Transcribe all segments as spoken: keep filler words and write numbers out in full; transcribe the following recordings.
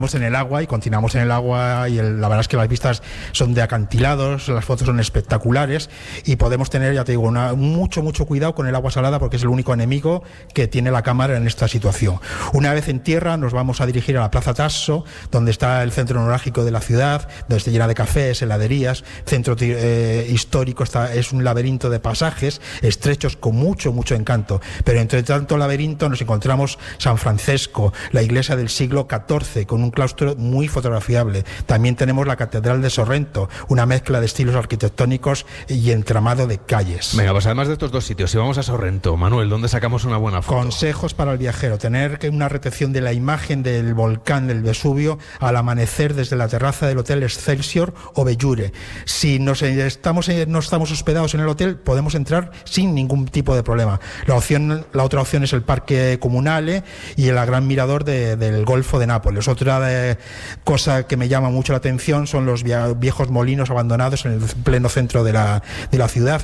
en el agua y continuamos en el agua y el, la verdad es que las vistas son de acantilados, las fotos son espectaculares y podemos tener, ya te digo, una, mucho mucho cuidado con el agua salada porque es el único enemigo que tiene la cámara en esta situación. Una vez en tierra nos vamos a dirigir a la Plaza Tasso, donde está el centro neurálgico de la ciudad, donde está llena de cafés, heladerías, centro eh, histórico, está, es un laberinto de pasajes estrechos con mucho mucho encanto, pero entre tanto laberinto nos encontramos San Francesco, la iglesia del siglo catorce con un claustro muy fotografiable. También tenemos la Catedral de Sorrento, una mezcla de estilos arquitectónicos y entramado de calles. Venga, pues además de estos dos sitios, si vamos a Sorrento, Manuel, ¿dónde sacamos una buena foto? Consejos para el viajero: tener una retención de la imagen del volcán del Vesubio al amanecer desde la terraza del Hotel Excelsior o Bellure. Si nos estamos, no estamos hospedados en el hotel, podemos entrar sin ningún tipo de problema. La opción, la otra opción es el Parque Comunale y el gran mirador de, del Golfo de Nápoles. Otra de, cosa que me llama mucho la atención son los viejos molinos abandonados en el pleno centro de la, de la ciudad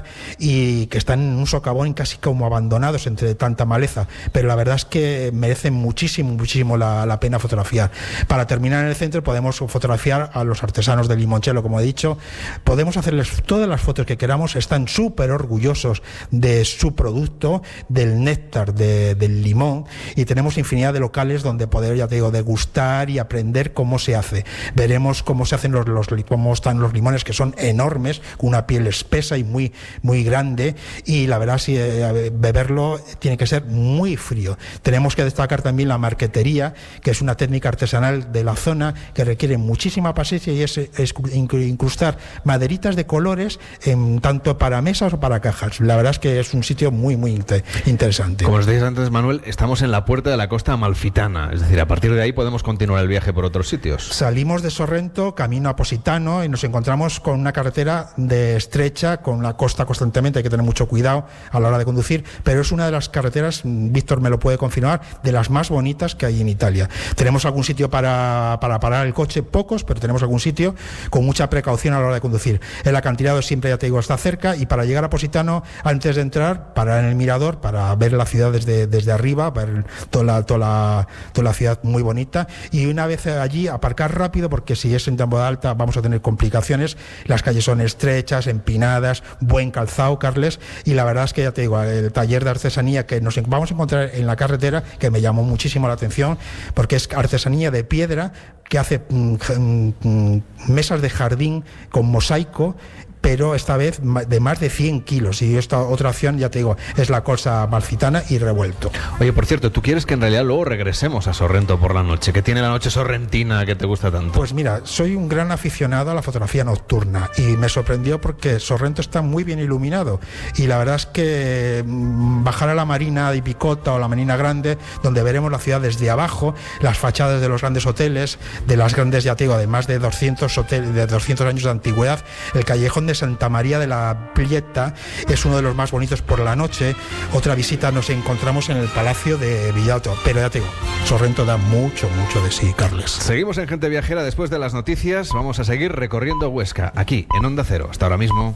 y que están en un socavón casi como abandonados entre tanta maleza, pero la verdad es que merecen muchísimo, muchísimo la, la pena fotografiar. Para terminar en el centro podemos fotografiar a los artesanos del limoncello, como he dicho, podemos hacerles todas las fotos que queramos, están súper orgullosos de su producto, del néctar de, del limón, y tenemos infinidad de locales donde poder, ya te digo, degustar y aprender cómo se hace. Veremos cómo se hacen los, los cómo están los limones, que son enormes, con una piel espesa y muy muy grande, y la verdad si eh, beberlo tiene que ser muy frío. Tenemos que destacar también la marquetería, que es una técnica artesanal de la zona que requiere muchísima paciencia y es, es incrustar maderitas de colores en, tanto para mesas o para cajas. La verdad es que es un sitio muy muy inter- interesante. Como os decías antes, Manuel, estamos en la puerta de la costa amalfitana, es decir, a partir de ahí podemos continuar el viaje por otros sitios. Salimos de Sorrento, camino a Positano, y nos encontramos con una carretera de estrecha, con la costa constantemente, hay que tener mucho cuidado a la hora de conducir, pero es una de las carreteras, Víctor me lo puede confirmar, de las más bonitas que hay en Italia. Tenemos algún sitio para, para parar el coche, pocos, pero tenemos algún sitio, con mucha precaución a la hora de conducir. El acantilado siempre, ya te digo, está cerca, y para llegar a Positano, antes de entrar, parar en el mirador, para ver la ciudad desde, desde arriba, ver toda la, toda, la, toda la ciudad muy bonita, y una vez allí aparcar rápido, porque si es en temporada alta vamos a tener complicaciones. Las calles son estrechas, empinadas, buen calzado, Carles, y la verdad es que ya te digo, el taller de artesanía que nos vamos a encontrar en la carretera, que me llamó muchísimo la atención, porque es artesanía de piedra, que hace mm, mm, mesas de jardín con mosaico, pero esta vez de más de cien kilos, y esta otra opción, ya te digo, es la cosa amalfitana y revuelto. Oye, por cierto, ¿tú quieres que en realidad luego regresemos a Sorrento por la noche? ¿Qué tiene la noche sorrentina que te gusta tanto? Pues mira, soy un gran aficionado a la fotografía nocturna y me sorprendió porque Sorrento está muy bien iluminado, y la verdad es que bajar a la Marina de Picota o la Marina Grande, donde veremos la ciudad desde abajo, las fachadas de los grandes hoteles, de las grandes, ya te digo, de más de doscientos hoteles, de doscientos años de antigüedad, el callejón de Santa María de la Prieta es uno de los más bonitos por la noche. Otra visita nos encontramos en el Palacio de Villato, pero ya te digo, Sorrento da mucho, mucho de sí, Carles. Seguimos en Gente Viajera después de las noticias. Vamos a seguir recorriendo Huesca, aquí en Onda Cero. Hasta ahora mismo.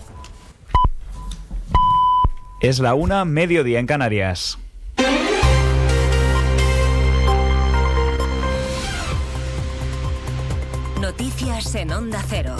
Es la una, mediodía en Canarias. Noticias en Onda Cero.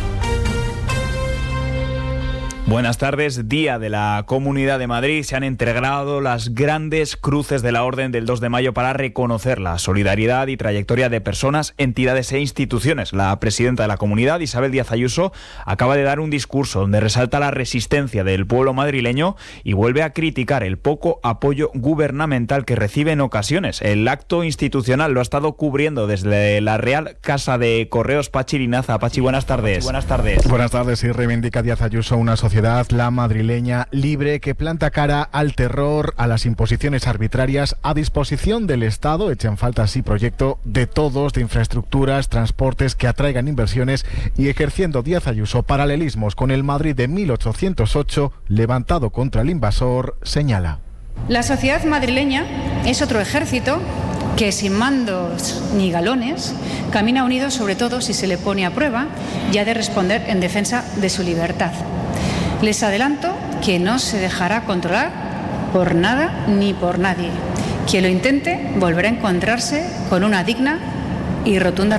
Buenas tardes. Día de la Comunidad de Madrid. Se han entregado las grandes cruces de la Orden del dos de mayo para reconocer la solidaridad y trayectoria de personas, entidades e instituciones. La presidenta de la Comunidad, Isabel Díaz Ayuso, acaba de dar un discurso donde resalta la resistencia del pueblo madrileño y vuelve a criticar el poco apoyo gubernamental que recibe en ocasiones. El acto institucional lo ha estado cubriendo desde la Real Casa de Correos Pachi Linaza. Pachi, buenas tardes. Pachi, buenas tardes. Buenas tardes. Y reivindica Díaz Ayuso una sociedad, la madrileña, libre, que planta cara al terror, a las imposiciones arbitrarias, a disposición del Estado. Echa en falta así proyecto de todos, de infraestructuras, transportes que atraigan inversiones, y ejerciendo Díaz Ayuso paralelismos con el Madrid de mil ochocientos ocho, levantado contra el invasor, señala: la sociedad madrileña es otro ejército que, sin mandos ni galones, camina unido sobre todo si se le pone a prueba y ha de responder en defensa de su libertad. Les adelanto que no se dejará controlar por nada ni por nadie. Quien lo intente volverá a encontrarse con una digna y rotunda